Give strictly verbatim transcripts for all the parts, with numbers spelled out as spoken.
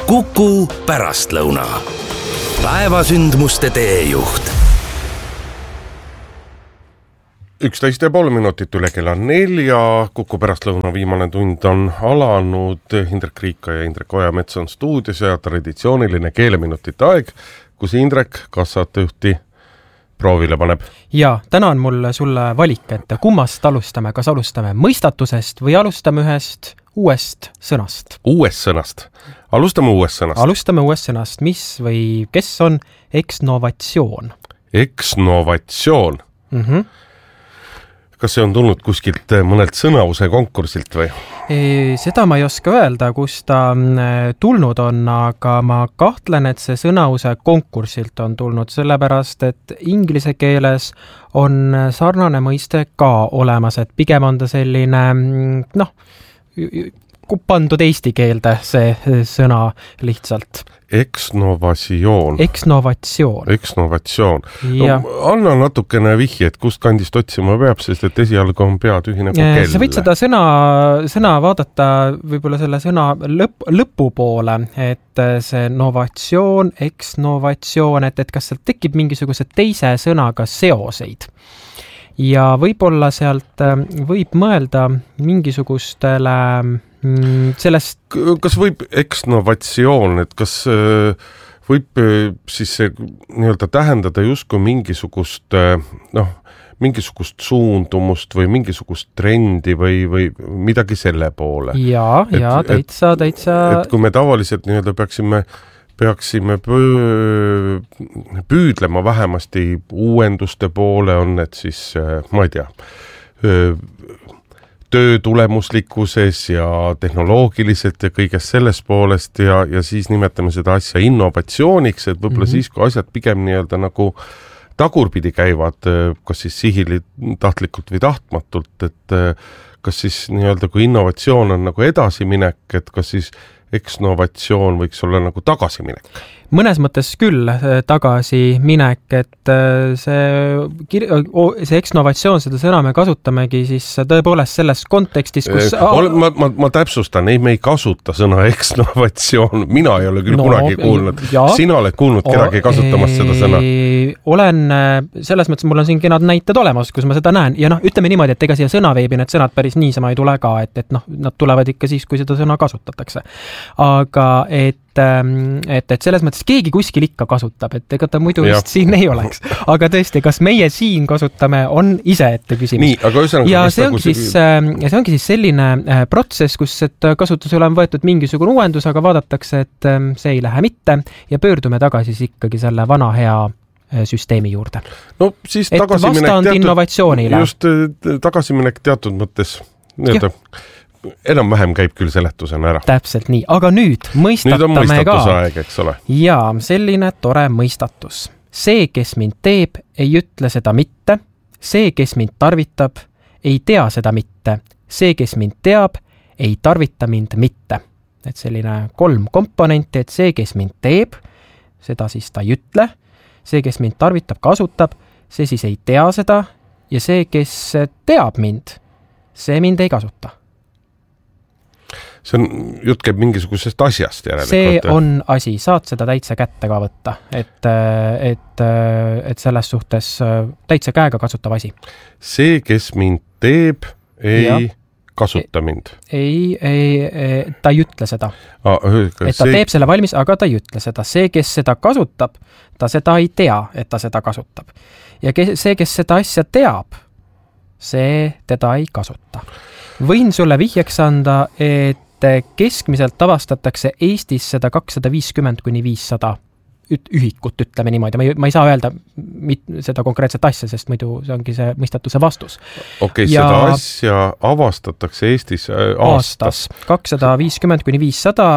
Kuku pärastlõuna. Päevasündmuste teejuht. üksteist ja pool minutit üle kella nelja. Kuku pärastlõuna viimane tund on alanud. Indrek Riika ja Indrek Ojamets on stuudios ja traditsiooniline keeleminutite aeg, kus Indrek kassatejuhti proovile paneb. Ja täna on mul sulle valik, et kummast alustame, kas alustame mõistatusest või alustame ühest uuest sõnast. Uuest sõnast. Alustame uuest sõnast. Alustame uuest sõnast, mis või kes on eksnovatsioon? Eksnovatsioon. Mm-hmm. Kas see on tulnud kuskilt mõnelt sõnause konkursilt või? E, seda ma ei oska öelda, kus ta tulnud on, aga ma kahtlen, et see sõnause konkursilt on tulnud, sellepärast, et inglise keeles on sarnane mõiste ka olemas, et pigem on ta selline, noh, pandud eesti keelde see sõna lihtsalt. Eksnovatsioon. Eksnovatsioon. Eksnovatsioon. No, anna natukene vihje, et kust kandist otsima peab, sest et esialgu on pea tühine kui kell. Sa võid seda sõna, sõna vaadata võib-olla selle sõna lõpp, lõpu poole, et see novatsioon, eksnovatsioon, et, et kas sealt tekib mingisuguse teise sõnaga seoseid. Ja võib-olla sealt võib mõelda mingisugustele sellest... Kas võib eksnovatsioon, et kas võib siis see nii-öelda tähendada justkui mingisugust, noh, mingisugust suundumust või mingisugust trendi või, või midagi selle poole? Jaa, jaa, täitsa, täitsa... Et kui me tavaliselt nii-öelda peaksime peaksime püüdlema vähemasti uuenduste poole, on need siis, ma ei tea, töö tulemuslikkuses ja tehnoloogiliselt ja kõigest sellest poolest ja, ja siis nimetame seda asja innovatsiooniks, et võib-olla mm-hmm. siis, kui asjad pigem nii-öelda nagu tagurpidi käivad, kas siis sihili tahtlikult või tahtmatult, et kas siis nii-öelda kui innovatsioon on nagu edasiminek, et kas siis eksnovatsioon võiks olla nagu tagasiminek? Mõnes mõttes küll tagasiminek, et see, see eksnovatsioon, seda sõna me kasutamegi siis tõepoolest selles kontekstis, kus... Ma, ma, ma täpsustan, ei, me ei kasuta sõna eksnovatsioon, mina ei ole küll no, kunagi kuulnud. Ja. Sina oled kuulnud kedagi kasutamas seda sõna? Olen, selles mõttes mul on siin kenad näited olemas, kus ma seda näen. Ja noh, ütleme niimoodi, et ega siia sõnaveebi need sõnad päris niisama ei tule ka, et, et noh, nad tulevad ikka siis, kui seda sõna kasutatakse. Aga et et, et selles mõttes keegi kuskil ikka kasutab, et ega ta muidu just siin ei oleks. Aga tõesti, kas meie siin kasutame, on ise ette küsimus. Nii, aga üsänagi, ja see ongi, siis, see ongi siis selline protsess, kus et kasutusele on võetud mingisugune uuendus, aga vaadatakse, et see ei lähe mitte ja pöördume tagasi siis ikkagi selle vana hea süsteemi juurde. No siis et tagasiminek vastand teatud, innovatsioonile. Just tagasiminek teatud mõttes nii-öelda enam-vähem käib küll seletusena ära. Täpselt nii, aga nüüd mõistatame nüüd on mõistatuse aeg, eks ole. Jaa, selline tore mõistatus. See, kes mind teeb, ei ütle seda mitte. See, kes mind tarvitab, ei tea seda mitte. See, kes mind teab, ei tarvita mind mitte. Et selline kolm komponenti, et see, kes mind teeb, seda siis ta ei ütle. See, kes mind tarvitab, kasutab, see siis ei tea seda ja see, kes teab mind, see mind ei kasuta. See on, jutt käib mingisugusest asjast järelikult. See on asi, saad seda täitsa kätte ka võtta, et, et, et selles suhtes täitsa käega kasutav asi. See, kes mind teeb, ei ja. kasuta mind. Ei, ei, ta ei ütle seda. Ah, et ta see... teeb selle valmis, aga ta ei ütle seda. See, kes seda kasutab, ta seda ei tea, et ta seda kasutab. Ja see, kes seda asja teab, see teda ei kasuta. Võin sulle vihjeks anda, et keskmiselt avastatakse Eestis seda kakssada viiskümmend kuni viissada ühikut, ütleme niimoodi. Ma ei, ma ei saa öelda mit, seda konkreetset asja, sest muidu see ongi see mõistatuse vastus. Okei, okay, ja seda asja avastatakse Eestis äh, aastas. aastas. kakssada viiskümmend kuni viissada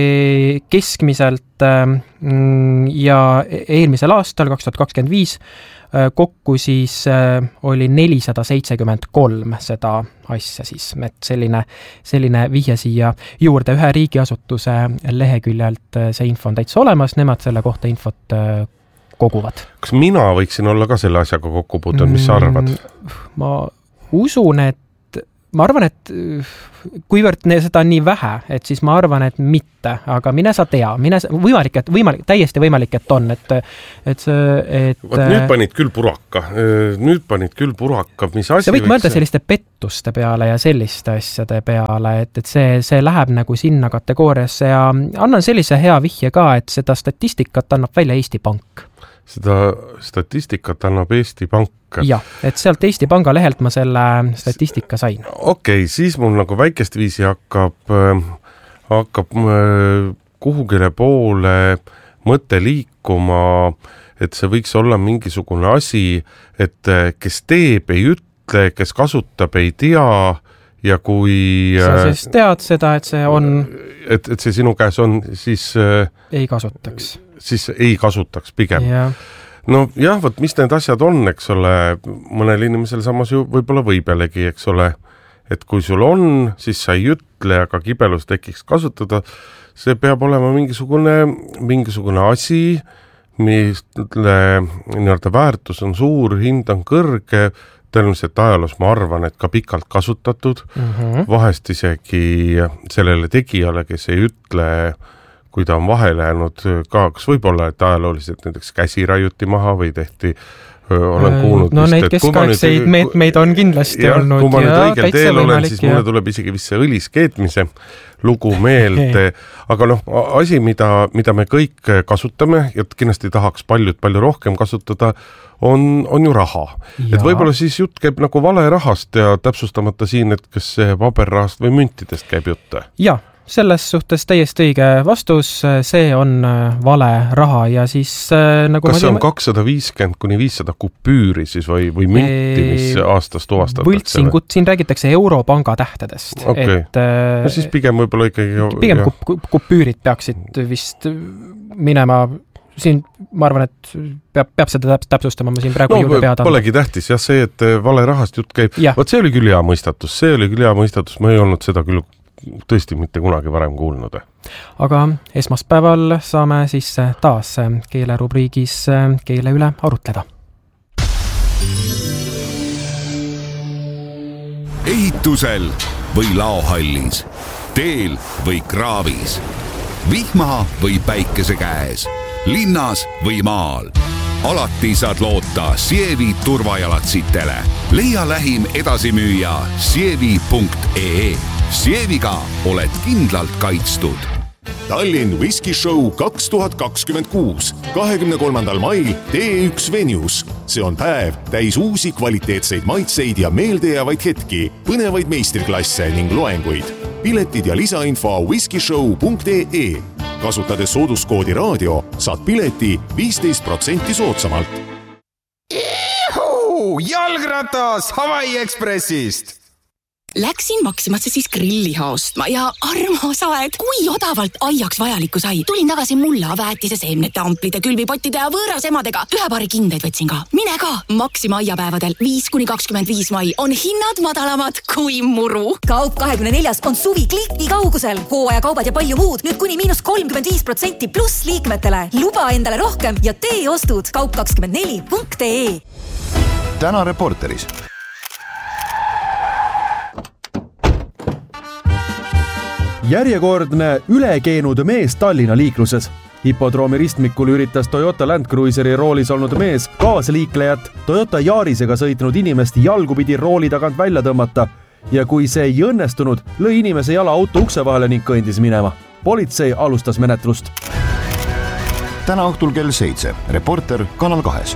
keskmiselt äh, ja eelmisel aastal, kaks tuhat kakskümmend viis, kokku siis äh, oli nelisada seitsekümmend kolm seda asja siis, et selline, selline vihje siia juurde ühe riigiasutuse leheküljelt see info on täitsa olemas, nemad selle kohta infot äh, koguvad. Kas mina võiksin olla ka selle asjaga kokku puutunud, mis sa arvad? Ma usun, et ma arvan, et kuivõrd seda on nii vähe, et siis ma arvan, et mitte, aga mine sa tea, mine sa, võimalik, et võimalik, täiesti võimalik, et on, et, et see, et... Vaat nüüd panid küll puraka, nüüd panid küll puraka, mis asi sa võid mõelda selliste pettuste peale ja selliste asjade peale, et, et see, see läheb nagu sinna kategooriasse ja annan sellise hea vihje ka, et seda statistikat annab välja Eesti Pank. Seda statistikat annab Eesti Pank. Jah, et sealt Eesti Panga lehelt ma selle statistika sain. Okei, okay, siis mul nagu väikest viisi hakkab, hakkab kuhugile poole mõte liikuma, et see võiks olla mingisugune asi, et kes teeb, ei ütle, kes kasutab, ei tea ja kui... Sa siis tead seda, et see on... Et, et see sinu käes on, siis... Ei kasutaks. Siis ei kasutaks pigem. Ja. No jah, võt, mis need asjad on, eks ole, mõnel inimesel samas ju võib-olla võib jällegi, eks ole, et kui sul on, siis sa ei ütle, aga kibelus tekiks kasutada, see peab olema mingisugune, mingisugune asi, mille nii-öelda väärtus on suur, hind on kõrge, tõenäoliselt ajaloos ma arvan, et ka pikalt kasutatud, mm-hmm. vahest isegi sellele tegijale, kes ei ütle, kui ta on vahele jäänud ka, kas võib olla, et ajalooliselt näiteks käsi raiuti maha või tehti, olen kuulnud no vist, neid keskaegseid meetmeid on kindlasti ja, olnud. Kui ma nüüd õigel teel olen, siis ja. mulle tuleb isegi vist see õliskeetmise lugu meelde, aga noh, asi, mida, mida me kõik kasutame ja kindlasti tahaks paljud palju rohkem kasutada, on, on ju raha. Ja. Et võib-olla siis jutt käib nagu vale rahast ja täpsustamata siin, et kas see paberrahast või müntidest käib jutt? Jah. Selles suhtes täiesti õige vastus, see on vale raha ja siis nagu kas see on kakssada viiskümmend kuni viissada kupüüri siis või, või münti, mis aastas tuvastatakse? Võltsingut, siin räägitakse Europanga tähtedest. Okay. Et, no siis pigem võib-olla ikkagi... Pigem kup, kupüürid peaksid vist minema... Siin ma arvan, et peab, peab seda täpsustama, ma siin praegu no, juurde pead. Polegi tähtis, jah, see, et vale rahast jutt käib. Vaat see oli küll hea mõistatus, see oli küll hea mõistatus, ma ei olnud seda küll tõesti mitte kunagi varem kuulnud. Aga esmaspäeval saame siis taas keelerubriigis keele üle arutleda. Ehitusel või laohallis, teel või kraavis, vihma või päikese käes, linnas või maal. Alati saad loota Sievi turvajalatsitele. Leia lähim edasimüüja sievi punkt ee. Sieviga oled kindlalt kaitstud. Tallinn Whisky Show kaks tuhat kakskümmend kuus. kahekümne kolmandal mail T üks Venues. See on päev täis uusi kvaliteetseid maitseid ja meeldejäävaid hetki, põnevaid meistriklasse ning loenguid. Piletid ja lisainfo whiskyshow punkt ee. Kasutades sooduskoodi raadio, saad pileti viisteist protsenti soodsamalt. Ihu! Jalgratas Hawaii Expressist! Läksin Maximasse siis grilliha ostma ja armas aeg, kui odavalt aiaks vajalikku sai. Tulin tagasi mulla, väetise, seemnete, amplide, külvipottide ja võõras emadega. Ühe paari kindeid võtsin ka. Mine ka! Maxima aiapäevadel viis kuni kakskümmend viis mai on hinnad madalamad kui muru. Kaup kahekümne neljas on suvi kliki kaugusel. Hooajakaubad ja palju muud. Nüüd kuni miinus kolmkümmend viis protsenti pluss liikmetele. Luba endale rohkem ja tee ostud kaup kakskümmend neli punkt ee. Täna Reporteris. Järjekordne ülekeenud mees Tallinna liikluses. Hipodroomi ristmikul üritas Toyota Land Cruiseri roolis olnud mees kaasliiklejat Toyota Yarisega sõitnud inimest jalgupidi rooli tagant välja tõmmata ja kui see ei õnnestunud, lõi inimese jala auto ukse vahele ning kõndis minema. Politsei alustas menetlust. Täna õhtul kell seitse. Reporter Kanal kahes.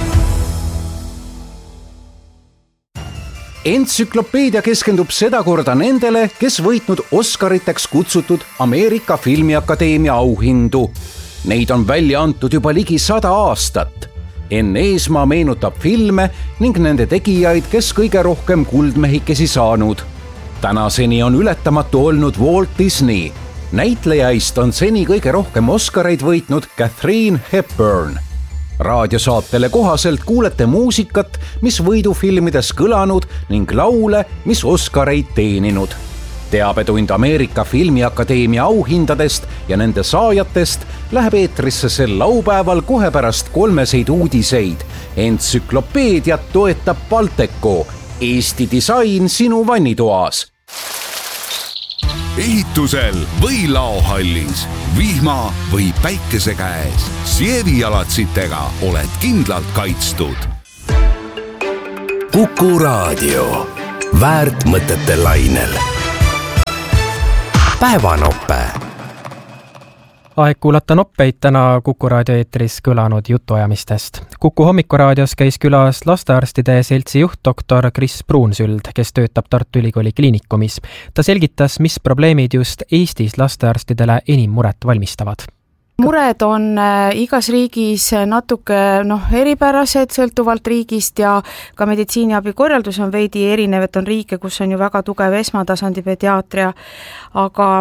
Entsüklopeedia keskendub sedakorda nendele, kes võitnud Oscariteks kutsutud Ameerika Filmiakadeemia auhindu. Neid on välja antud juba ligi sada aastat. Enn Eesmaa meenutab filme ning nende tegijaid, kes kõige rohkem kuldmehikesi saanud. Tänaseni on ületamatu olnud Walt Disney. Näitlejaist on seni kõige rohkem Oscareid võitnud Katharine Hepburn. Raadiosaatele kohaselt kuulete muusikat, mis võidufilmides kõlanud ning laule, mis Oscareid teeninud. Teabetund Ameerika Filmiakadeemia auhindadest ja nende saajatest läheb eetrisse sel laupäeval kohe pärast kolmeseid uudiseid. Entsüklopeediat toetab Balteco, Eesti disain sinu vannitoas. Ehitusel või laohallis, vihma või päikese käes. Sievi jalatsitega oled kindlalt kaitstud. Kuku Raadio. Väärt mõtete lainel. Päevanoppe. Aeg kuulata noppeid täna Kuku Raadio eetris kõlanud jutuajamistest. Kuku hommikuraadios käis külas lastearstide seltsi juht doktor Kris Pruunsüld, kes töötab Tartu Ülikooli kliinikumis. Ta selgitas, mis probleemid just Eestis lastearstidele enim muret valmistavad. Mured on igas riigis natuke noh, eripärased sõltuvalt riigist ja ka meditsiiniabi korraldus on veidi erinev, et on riike, kus on ju väga tugev esmatasandi pediaatria, aga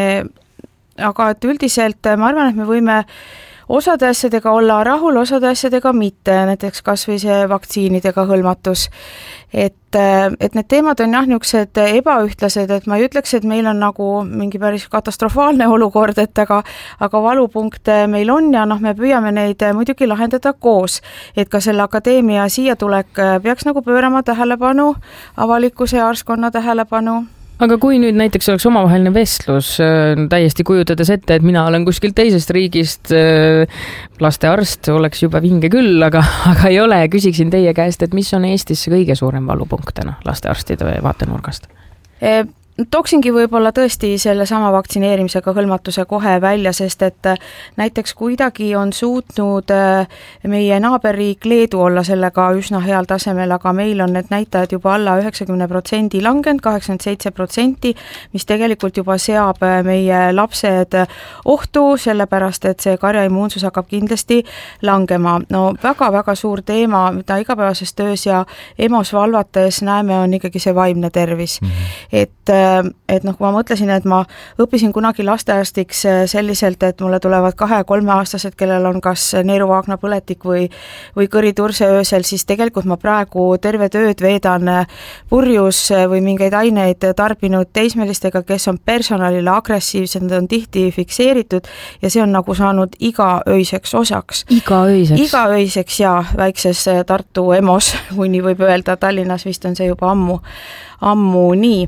aga et üldiselt ma arvan, et me võime osade asjadega olla rahul, osade asjadega mitte, näiteks kas või see vaktsiinidega hõlmatus. Et, et need teemad on jah niisugused ebaühtlased, et ma ei ütleks, et meil on nagu mingi päris katastrofaalne olukord, et aga, aga valupunkte meil on ja noh, me püüame neid muidugi lahendada koos, et ka selle akadeemia siia tulek peaks nagu pöörama tähelepanu, avalikkuse ja arskonna tähelepanu. Aga kui nüüd näiteks oleks omavaheline vestlus, täiesti kujutades ette, et mina olen kuskil teisest riigist, lastearst oleks juba vinge küll, aga, aga ei ole, küsiksin teie käest, et mis on Eestis kõige suurem valupunktena lastearstide vaatenurgast? E Tooksingi võib-olla tõesti selle sama vaktsineerimisega hõlmatuse kohe välja, sest et näiteks kuidagi on suutnud meie naaberriik Leedu olla sellega üsna heal tasemel, aga meil on need näitajad juba alla üheksakümne protsendi langenud, kaheksakümmend seitse protsenti, mis tegelikult juba seab meie lapsed ohtu, sellepärast et see karjaimmuunsus hakkab kindlasti langema. No väga-väga suur teema, mida igapäevases töös ja EMO-s valvates näeme, on ikkagi see vaimne tervis. Mm-hmm. Et et noh, kui ma mõtlesin, et ma õppisin kunagi lastearstiks selliselt, et mulle tulevad kahe-kolme aastased, kellel on kas neeruvaagna põletik või, või kõriturse öösel, siis tegelikult ma praegu terve tööd veedan purjus või mingeid aineid tarbinud teismelistega, kes on personalile agressiivsed, need on tihti fikseeritud ja see on nagu saanud igaöiseks osaks. Igaöiseks? Igaöiseks ja väikses Tartu EMO-s, kui nii võib öelda, Tallinnas vist on see juba ammu, ammu nii.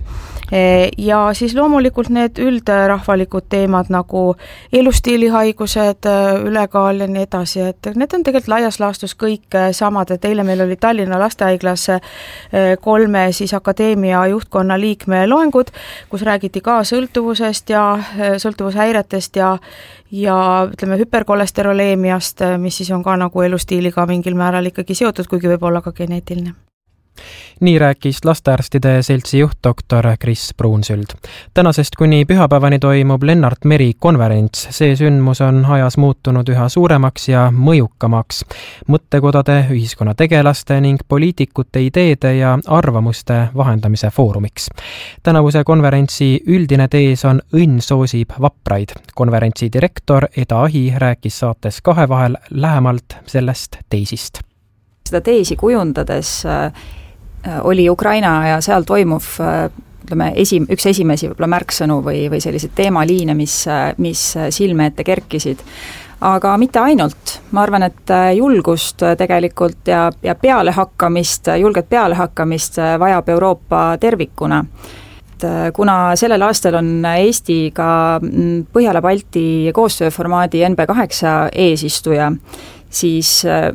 Ja siis loomulikult need üldrahvalikud teemad nagu elustiilihaigused, ülekaal ja nii edasi, et need on tegelikult laias laastus kõik samad, et eile meil oli Tallinna lastehaiglas kolme siis akadeemia juhtkonna liikme loengud, kus räägiti ka sõltuvusest ja sõltuvushäiretest ja ja ütleme hüperkolesteroleemiast, mis siis on ka nagu elustiiliga mingil määral ikkagi seotud, kuigi võib olla ka geneetiline. Nii rääkis lastearstide seltsi juht doktor Kris Pruunsüld. Tänasest kuni pühapäevani toimub Lennart Meri konverents. See sündmus on ajas muutunud üha suuremaks ja mõjukamaks. Mõttekodade, ühiskonnategelaste ning poliitikute ideede ja arvamuste vahendamise foorumiks. Tänavuse konverentsi üldine tees on õnn soosib vapraid. Konverentsi direktor Eda Ahi rääkis saates Kahe vahel lähemalt sellest teisist. Seda teesi kujundades oli Ukraina ja seal toimuv ütleme, esi, üks esimesi võib-olla märksõnu või, või sellised teemaliine, mis, mis silme ette kerkisid. Aga mitte ainult. Ma arvan, et julgust tegelikult ja, ja pealehakkamist, julget pealehakkamist vajab Euroopa tervikuna. Kuna sellel aastal on Eesti ka Põhjala-Balti koostööformaadi N B kaheksa eesistuja, siis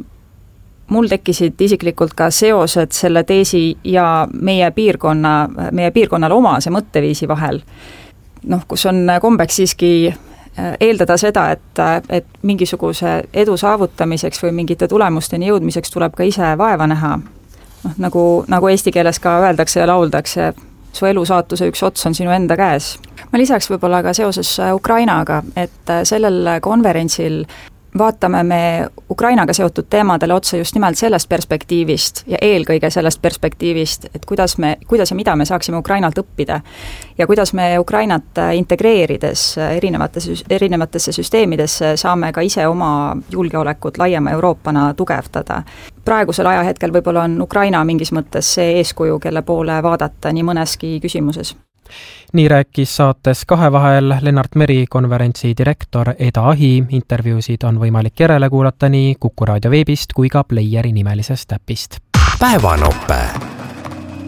mul tekkisid isiklikult ka seosed selle teesi ja meie piirkonna, meie piirkonnale omase mõtteviisi vahel. Noh, kus on kombeks siiski eeldada seda, et, et mingisuguse edu saavutamiseks või mingite tulemusteni jõudmiseks tuleb ka ise vaeva näha. Noh, nagu, nagu eesti keeles ka öeldakse ja lauldakse, su elu saatuse üks ots on sinu enda käes. Ma lisaks võib-olla ka seoses Ukrainaga, et sellel konverentsil vaatame me Ukrainaga seotud teemadele otsa just nimelt sellest perspektiivist ja eelkõige sellest perspektiivist, et kuidas, me, kuidas ja mida me saaksime Ukrainalt õppida ja kuidas me Ukrainat integreerides erinevatesse, erinevatesse süsteemidesse saame ka ise oma julgeolekut laiema Euroopana tugevdada. Praegusel ajahetkel võib-olla on Ukraina mingis mõttes see eeskuju, kelle poole vaadata nii mõneski küsimuses. Nii rääkis saates Kahe vahel Lennart Meri konverentsi direktor Eda Ahi. Intervjuusid on võimalik järele kuulata nii Kuku Raadio veebist kui ka Playeri nimelisest äpist. Päevanoppe.